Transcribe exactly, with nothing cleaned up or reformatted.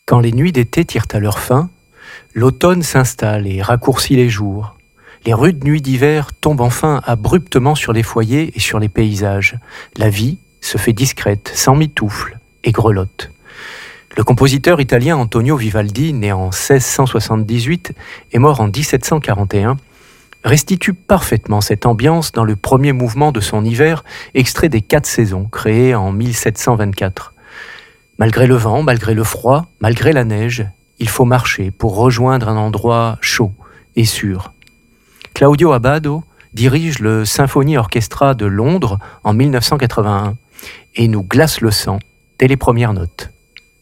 Quand les nuits d'été tirent à leur fin, l'automne s'installe et raccourcit les jours. Les rudes nuits d'hiver tombent enfin abruptement sur les foyers et sur les paysages. La vie se fait discrète, sans mitoufle et grelotte. Le compositeur italien Antonio Vivaldi, né en seize cent soixante-dix-huit et mort en dix-sept cent quarante et un, restitue parfaitement cette ambiance dans le premier mouvement de son Hiver, extrait des Quatre Saisons, créé en mille sept cent vingt-quatre. Malgré le vent, malgré le froid, malgré la neige, il faut marcher pour rejoindre un endroit chaud et sûr. Claudio Abbado dirige le Symphonie Orchestra de Londres en mille neuf cent quatre-vingt-un et nous glace le sang dès les premières notes.